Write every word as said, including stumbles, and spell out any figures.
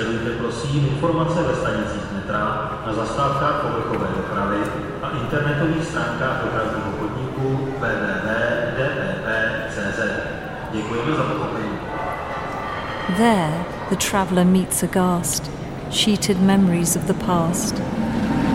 Sledujte prosím informace ve stanicích metra, na zastávkách povrchové dopravy a internetových stránkách dopravního podniku w w w tečka d p p tečka c z. Děkujeme za pochopení. There, the traveller meets aghast, sheeted memories of the past,